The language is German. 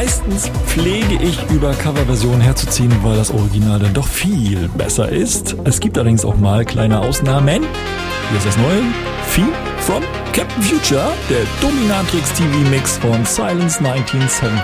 Meistens pflege ich über Coverversionen herzuziehen, weil das Original dann doch viel besser ist. Es gibt allerdings auch mal kleine Ausnahmen. Hier ist das neue Theme from Captain Future, der Dominatrix TV Mix von Silence 1975.